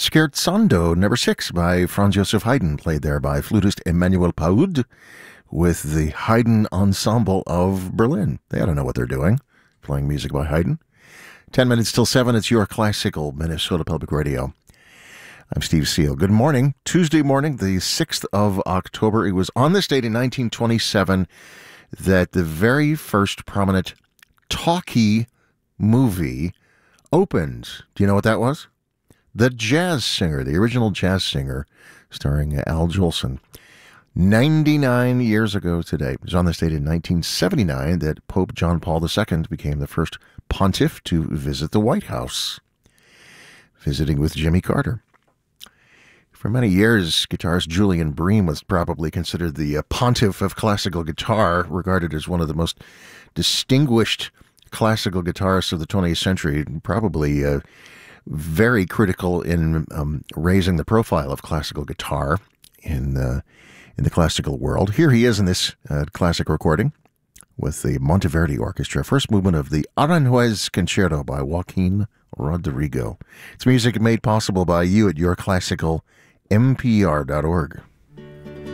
Scherzando number 6 by Franz Joseph Haydn, played there by flutist Emmanuel Paud with the Haydn Ensemble of Berlin. They ought to know what they're doing, playing music by Haydn. 10 minutes till 7, it's your classical Minnesota Public Radio. I'm Steve Seal. Good morning. Tuesday morning, the 6th of October. It was on this date in 1927 that the very first prominent talkie movie opened. Do you know what that was? The Jazz Singer, the original Jazz Singer, starring Al Jolson. 99 years ago today. It was on this date in 1979 that Pope John Paul II became the first pontiff to visit the White House, visiting with Jimmy Carter. For many years, guitarist Julian Bream was probably considered the pontiff of classical guitar, regarded as one of the most distinguished classical guitarists of the 20th century, probably very critical in raising the profile of classical guitar in the classical world. Here he is in this classic recording with the Monteverdi Orchestra, first movement of the Aranjuez Concerto by Joaquin Rodrigo. It's music made possible by you at yourclassicalmpr.org.